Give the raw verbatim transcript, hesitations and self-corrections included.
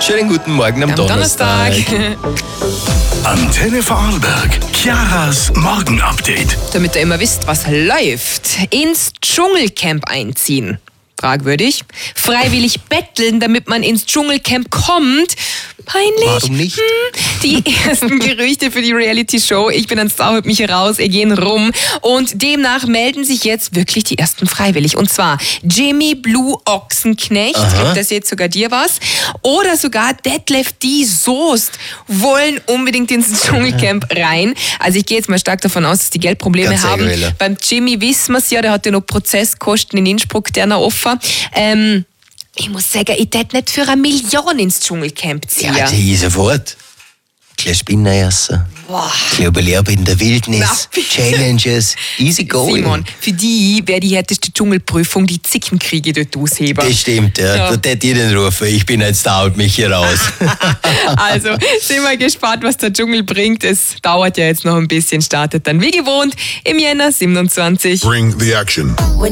Schönen guten Morgen am, am Donnerstag. Donnerstag. Antenne Vorarlberg, Chiaras Morgen-Update. Damit ihr immer wisst, was läuft. Ins Dschungelcamp einziehen. Fragwürdig. Freiwillig betteln, damit man ins Dschungelcamp kommt. Peinlich. Warum nicht? Hm. Die ersten Gerüchte für die Reality-Show Ich bin ein Star, holt mich heraus, gehen rum. Und demnach melden sich jetzt wirklich die ersten freiwillig. Und zwar Jimmy Blue Ochsenknecht, gibt das jetzt sogar dir was? Oder sogar Detlef die Soest wollen unbedingt ins Dschungelcamp rein. Also ich gehe jetzt mal stark davon aus, dass die Geldprobleme Ganz haben. Wille. Beim Jimmy wissen wir es ja, der hat ja noch Prozesskosten in Innsbruck, der noch offen. Ähm, ich muss sagen, ich tät nicht für eine Million ins Dschungelcamp ziehen. Ja, die ist sofort. Kleine Spinner essen. Boah. Kleine Überleben in der Wildnis. Na, Challenges. Easy going. Simon, für die wäre die härteste Dschungelprüfung die Zickenkriege dort ausheben. Das stimmt, ja. Ja. Da tät ihr den rufen. Ich bin ein Star, holt mich hier raus. Also, sind wir gespannt, was der Dschungel bringt. Es dauert ja jetzt noch ein bisschen, startet dann wie gewohnt im Jänner siebenundzwanzig. Bring the action.